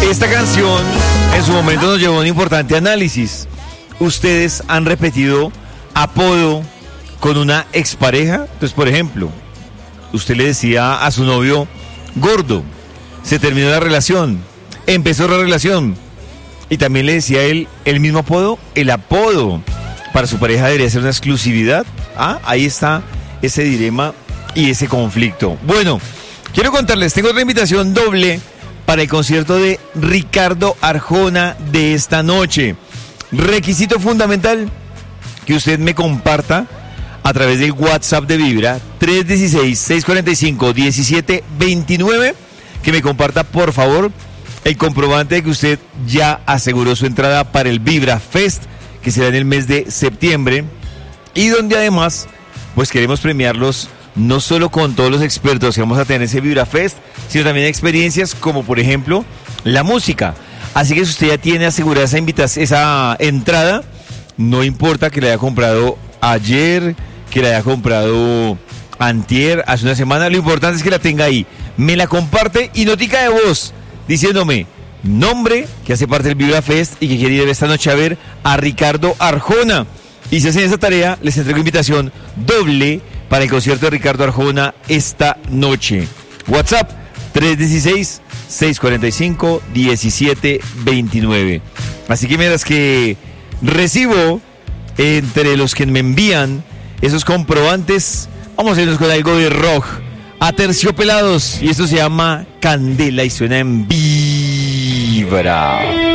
Esta canción en su momento nos llevó a un importante análisis. ¿Ustedes han repetido apodo con una expareja? Entonces, por ejemplo, usted le decía a su novio gordo, se terminó la relación, empezó la relación, y también le decía a él el mismo apodo. El apodo para su pareja debería ser una exclusividad. Ahí está ese dilema y ese conflicto. Bueno, quiero contarles, tengo otra invitación doble para el concierto de Ricardo Arjona de esta noche. Requisito fundamental, que usted me comparta a través del WhatsApp de Vibra 316-645-1729, que me comparta por favor el comprobante de que usted ya aseguró su entrada para el Vibra Fest, que será en el mes de septiembre, y donde además pues queremos premiarlos no solo con todos los expertos que vamos a tener en ese Vibra Fest, sino también experiencias como por ejemplo la música. Así que si usted ya tiene asegurada esa entrada, no importa que la haya comprado ayer, que la haya comprado antier, hace una semana, lo importante es que la tenga ahí. Me la comparte y notica de voz diciéndome nombre, que hace parte del Vibra Fest y que quiere ir esta noche a ver a Ricardo Arjona. Y si hacen esa tarea, les entrego invitación doble para el concierto de Ricardo Arjona esta noche. WhatsApp 316-645-1729. Así que mientras que recibo entre los que me envían esos comprobantes, vamos a irnos con algo de rock. Aterciopelados, y esto se llama Candela y suena en Vibra.